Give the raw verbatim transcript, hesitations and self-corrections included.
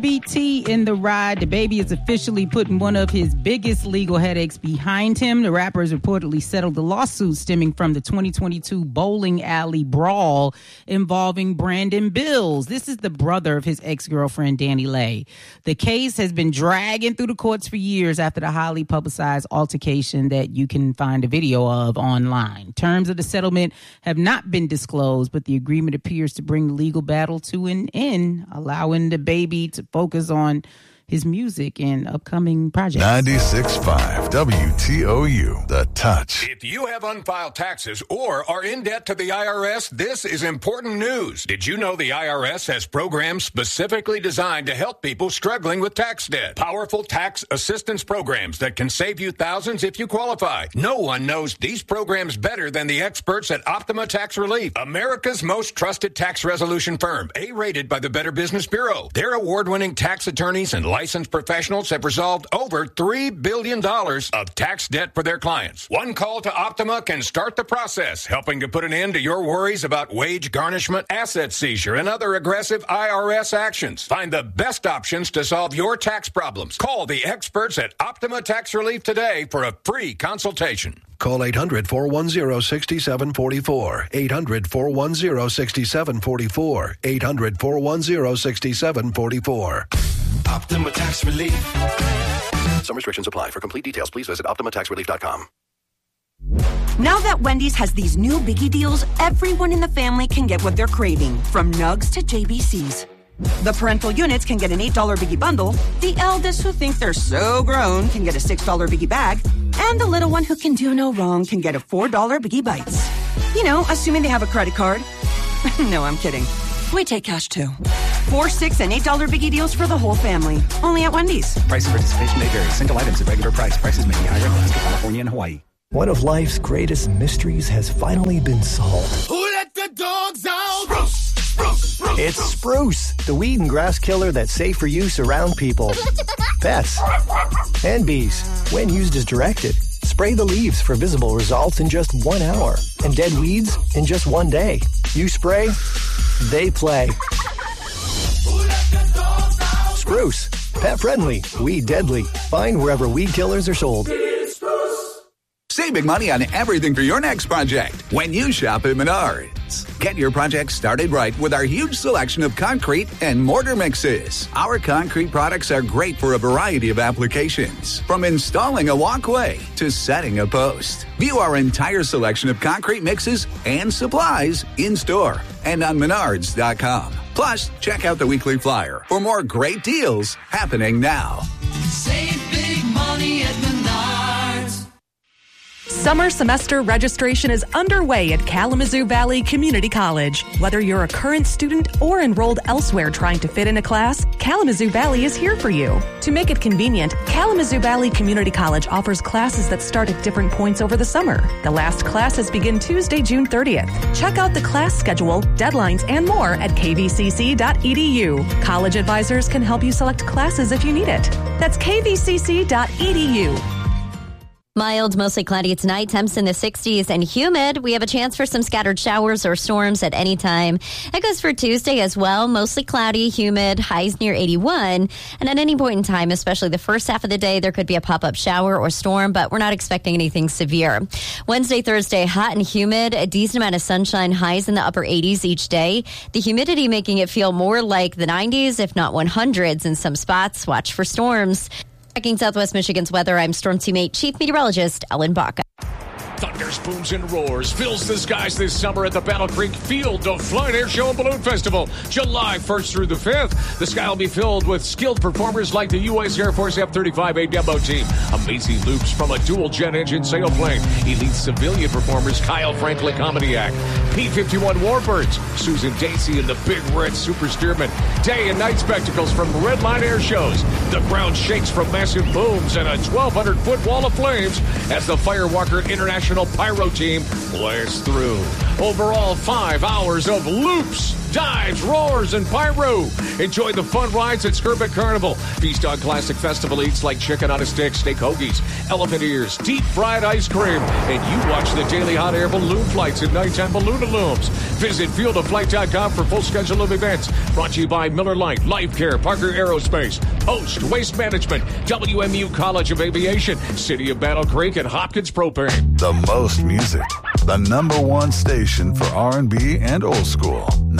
B T in the ride. The baby is officially putting one of his biggest legal headaches behind him. The rapper has reportedly settled the lawsuit stemming from the twenty twenty-two bowling alley brawl involving Brandon Bills. This is the brother of his ex-girlfriend, Danny Lay. The case has been dragging through the courts for years after the highly publicized altercation that you can find a video of online. Terms of the settlement have not been disclosed, but the agreement appears to bring the legal battle to an end, allowing the baby to focus on his music and upcoming projects. ninety-six point five W T O U, The Touch. If you have unfiled taxes or are in debt to the I R S, this is important news. Did you know the I R S has programs specifically designed to help people struggling with tax debt? Powerful tax assistance programs that can save you thousands if you qualify. No one knows these programs better than the experts at Optima Tax Relief, America's most trusted tax resolution firm, A-rated by the Better Business Bureau. Their award-winning tax attorneys and licensed professionals have resolved over three billion dollars of tax debt for their clients. One call to Optima can start the process, helping to put an end to your worries about wage garnishment, asset seizure, and other aggressive I R S actions. Find the best options to solve your tax problems. Call the experts at Optima Tax Relief today for a free consultation. Call eight hundred, four one zero, six seven four four. eight hundred, four one zero, six seven four four. eight hundred, four one zero, six seven four four. Optima Tax Relief. Some restrictions apply. For complete details, please visit Optima Tax Relief dot com. Now that Wendy's has these new biggie deals, everyone in the family can get what they're craving, from nugs to J B Cs. The parental units can get an eight dollar biggie bundle, the eldest who think they're so grown can get a six dollar biggie bag, and the little one who can do no wrong can get a four dollar biggie bites. You know, assuming they have a credit card. No, I'm kidding. We take cash too. Four, six, and eight dollar biggie deals for the whole family. Only at Wendy's. Price and participation may vary. Single items at regular price. Prices may be higher in Alaska, California, and Hawaii. One of life's greatest mysteries has finally been solved. Who let the dogs out? Spruce, spruce, spruce. It's Spruce, the weed and grass killer that's safe for use around people, pets, and bees. When used as directed, spray the leaves for visible results in just one hour, and dead weeds in just one day. You spray, they play. Spruce, pet friendly, weed deadly. Find wherever weed killers are sold. Save big money on everything for your next project when you shop at Menards. Get your project started right with our huge selection of concrete and mortar mixes. Our concrete products are great for a variety of applications, from installing a walkway to setting a post. View our entire selection of concrete mixes and supplies in-store and on menards dot com. Plus, check out the weekly flyer for more great deals happening now. Save big money at Menards. Summer semester registration is underway at Kalamazoo Valley Community College. Whether you're a current student or enrolled elsewhere trying to fit in a class, Kalamazoo Valley is here for you. To make it convenient, Kalamazoo Valley Community College offers classes that start at different points over the summer. The last classes begin Tuesday, June thirtieth. Check out the class schedule, deadlines, and more at k v c c dot e d u. College advisors can help you select classes if you need it. That's k v c c dot e d u. Mild, mostly cloudy tonight, temps in the sixties and humid. We have a chance for some scattered showers or storms at any time. That goes for Tuesday as well. Mostly cloudy, humid, highs near eighty-one. And at any point in time, especially the first half of the day, there could be a pop-up shower or storm, but we're not expecting anything severe. Wednesday, Thursday, hot and humid, a decent amount of sunshine, highs in the upper eighties each day. The humidity making it feel more like the nineties, if not one hundreds in some spots. Watch for storms. Checking Southwest Michigan's weather, I'm Storm Teammate Chief Meteorologist Ellen Baca. Thunder booms and roars fills the skies this summer at the Battle Creek Field of Flight Air Show and Balloon Festival, July first through the fifth. The sky will be filled with skilled performers like the U S Air Force F thirty-five A demo team, amazing loops from a dual-jet engine sailplane, elite civilian performers Kyle Franklin Comediac, P fifty-one Warbirds, Susan Dacey and the Big Red Super Steerman, day and night spectacles from Redline Air Shows. The ground shakes from massive booms and a twelve hundred foot wall of flames as the Firewalker International Pyro Team blasts through. Overall, five hours of loops, dives, roars, and pyro. Enjoy the fun rides at Skirmick Carnival. Feast on classic festival eats like chicken on a stick, steak hoagies, elephant ears, deep fried ice cream, and you watch the daily hot air balloon flights and nighttime balloon looms. Visit field of flight dot com for full schedule of events. Brought to you by Miller Lite, Life Care, Parker Aerospace, Host, Waste Management, W M U College of Aviation, City of Battle Creek, and Hopkins Propane. The most music. The number one station for R and B and old school.